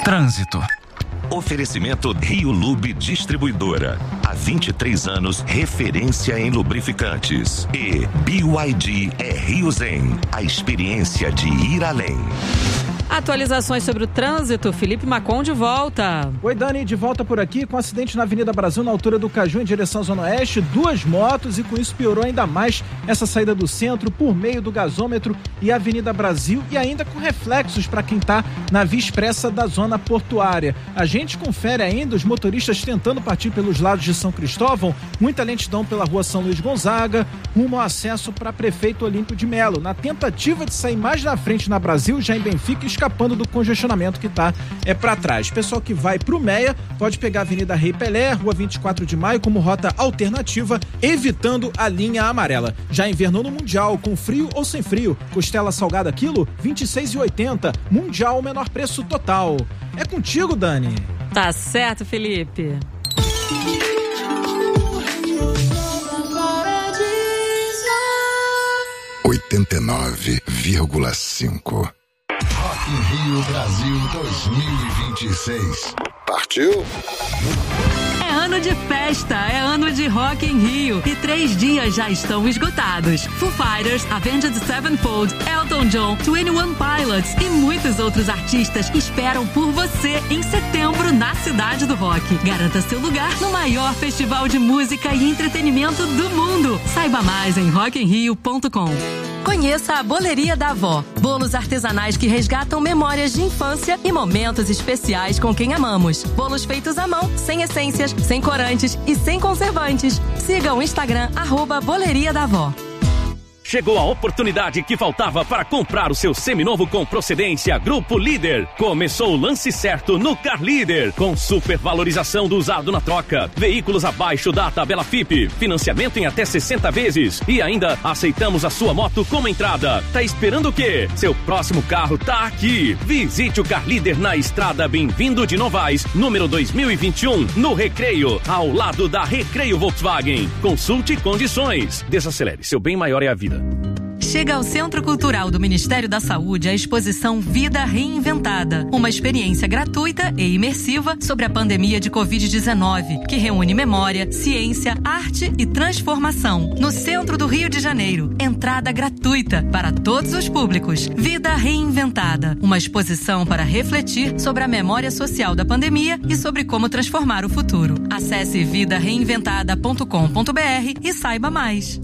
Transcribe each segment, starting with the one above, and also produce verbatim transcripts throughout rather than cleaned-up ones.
Trânsito. Oferecimento Rio Lube Distribuidora. Há vinte e três anos, referência em lubrificantes. E B Y D é Rio Zen, a experiência de ir além. Atualizações sobre o trânsito, Felipe Macon de volta. Oi, Dani, de volta por aqui com acidente na Avenida Brasil, na altura do Caju, em direção à Zona Oeste, duas motos, e com isso piorou ainda mais essa saída do centro por meio do gasômetro e Avenida Brasil, e ainda com reflexos para quem está na via expressa da zona portuária. A gente confere ainda os motoristas tentando partir pelos lados de São Cristóvão, muita lentidão pela rua São Luís Gonzaga, rumo ao acesso para Prefeito Olímpio de Melo, na tentativa de sair mais na frente na Brasil, já em Benfica, escapando do congestionamento que está é para trás. Pessoal que vai para o Meia pode pegar a Avenida Rei Pelé, Rua vinte e quatro de Maio como rota alternativa, evitando a linha amarela. Já invernou no Mundial, com frio ou sem frio. Costela salgada quilo, vinte e seis reais e oitenta centavos. Mundial, menor preço total. É contigo, Dani. Tá certo, Felipe. oitenta e nove vírgula cinco. Rock in Rio Brasil dois mil e vinte e seis. Partiu? É ano de festa, é ano de Rock in Rio e três dias já estão esgotados. Foo Fighters, Avenged Sevenfold, Elton John, twenty one Pilots e muitos outros artistas esperam por você em setembro na Cidade do Rock. Garanta seu lugar no maior festival de música e entretenimento do mundo. Saiba mais em rock in rio ponto com. Conheça a Boleria da Avó. Bolos artesanais que resgatam memórias de infância e momentos especiais com quem amamos. Bolos feitos à mão, sem essências, sem corantes e sem conservantes. Siga o Instagram, arroba Boleria da Avó. Chegou a oportunidade que faltava para comprar o seu seminovo com procedência Grupo Líder. Começou o lance certo no Car Líder, com supervalorização do usado na troca, veículos abaixo da tabela F I P, financiamento em até sessenta vezes e ainda aceitamos a sua moto como entrada. Tá esperando o quê? Seu próximo carro tá aqui. Visite o Car Líder na estrada Bem-vindo de Novaes, número dois mil e vinte e um, no Recreio, ao lado da Recreio Volkswagen. Consulte condições. Desacelere, seu bem maior é a vida. Chega ao Centro Cultural do Ministério da Saúde a exposição Vida Reinventada, uma experiência gratuita e imersiva sobre a pandemia de covid dezenove, que reúne memória, ciência, arte e transformação. No centro do Rio de Janeiro, entrada gratuita para todos os públicos. Vida Reinventada, uma exposição para refletir sobre a memória social da pandemia e sobre como transformar o futuro. Acesse vida reinventada ponto com ponto br e saiba mais.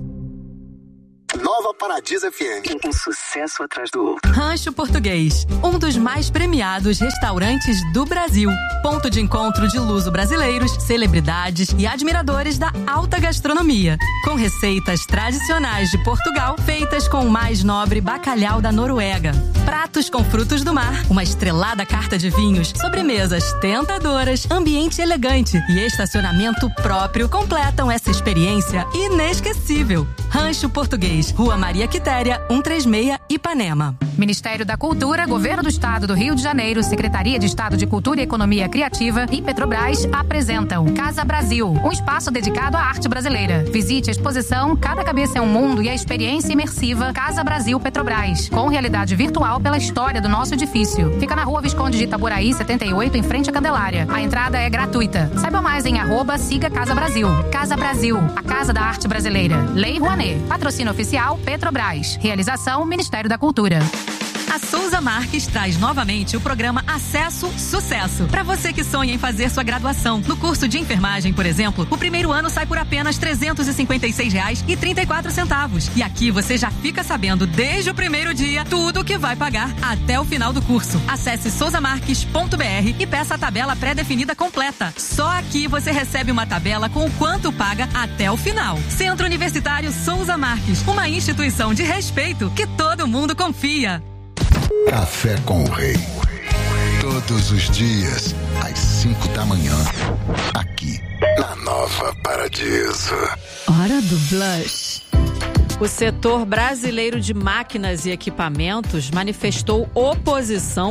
Nova Paradiso F M. Um sucesso atrás do outro. Rancho Português, um dos mais premiados restaurantes do Brasil. Ponto de encontro de luso-brasileiros, celebridades e admiradores da alta gastronomia. Com receitas tradicionais de Portugal, feitas com o mais nobre bacalhau da Noruega. Pratos com frutos do mar, uma estrelada carta de vinhos, sobremesas tentadoras, ambiente elegante e estacionamento próprio completam essa experiência inesquecível. Rancho Português, Rua Maria Quitéria, cento e trinta e seis, Ipanema. Ministério da Cultura, Governo do Estado do Rio de Janeiro, Secretaria de Estado de Cultura e Economia Criativa e Petrobras apresentam Casa Brasil, um espaço dedicado à arte brasileira. Visite a exposição Cada Cabeça é um Mundo e a experiência imersiva Casa Brasil Petrobras, com realidade virtual pela história do nosso edifício. Fica na Rua Visconde de Itaboraí, setenta e oito, em frente à Candelária. A entrada é gratuita. Saiba mais em arroba siga Casa Brasil. Casa Brasil, a Casa da Arte Brasileira. Lei Rouanet. Patrocínio oficial Petrobras. Realização Ministério da Cultura. A Souza Marques traz novamente o programa Acesso Sucesso. Para você que sonha em fazer sua graduação. No curso de enfermagem, por exemplo, o primeiro ano sai por apenas trezentos e cinquenta e seis reais e trinta e quatro centavos. E aqui você já fica sabendo desde o primeiro dia tudo o que vai pagar até o final do curso. Acesse souza marques ponto b r e peça a tabela pré-definida completa. Só aqui você recebe uma tabela com o quanto paga até o final. Centro Universitário Souza Marques, uma instituição de respeito que todo mundo confia. Café com o Rei. Todos os dias, às cinco da manhã. Aqui, na Nova Paradiso. Hora do Blush. O setor brasileiro de máquinas e equipamentos manifestou oposição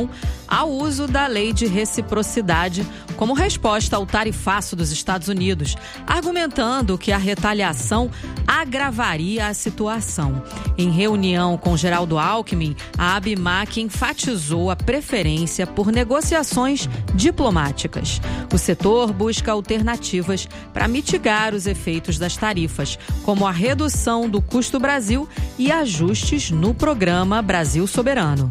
ao uso da lei de reciprocidade como resposta ao tarifaço dos Estados Unidos, argumentando que a retaliação agravaria a situação. Em reunião com Geraldo Alckmin, a ABIMAQ enfatizou a preferência por negociações diplomáticas. O setor busca alternativas para mitigar os efeitos das tarifas, como a redução do custo Brasil e ajustes no programa Brasil Soberano.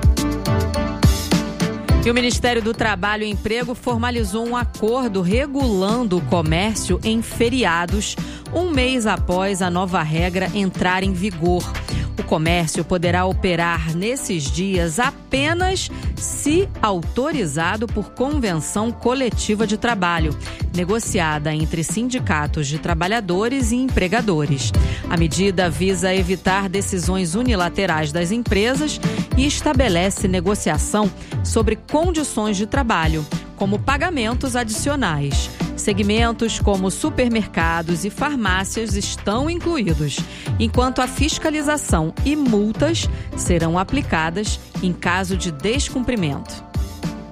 E o Ministério do Trabalho e Emprego formalizou um acordo regulando o comércio em feriados, um mês após a nova regra entrar em vigor. O comércio poderá operar nesses dias apenas se autorizado por convenção coletiva de trabalho, negociada entre sindicatos de trabalhadores e empregadores. A medida visa evitar decisões unilaterais das empresas e estabelece negociação sobre condições de trabalho, como pagamentos adicionais. Segmentos como supermercados e farmácias estão incluídos, enquanto a fiscalização e multas serão aplicadas em caso de descumprimento.